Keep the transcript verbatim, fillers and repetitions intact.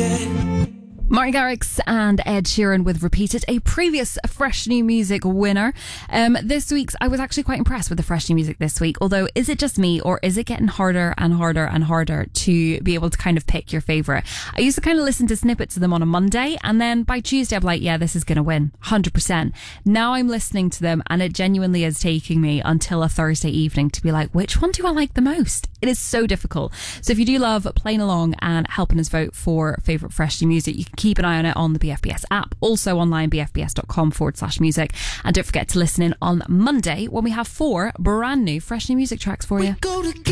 Martin Garrix and Ed Sheeran with Repeated, a previous Fresh New Music winner. Um, this week's, I was actually quite impressed with the Fresh New Music this week, although is it just me or is it getting harder and harder and harder to be able to kind of pick your favourite? I used to kind of listen to snippets of them on a Monday, and then by Tuesday I'm like, yeah, this is going to win, one hundred percent. Now I'm listening to them and it genuinely is taking me until a Thursday evening to be like, which one do I like the most? It is so difficult. So if you do love playing along and helping us vote for favourite Fresh New Music, you can keep an eye on it on the B F B S app, also online bfbs.com forward slash music, and don't forget to listen in on Monday when we have four brand new Fresh New Music tracks for you.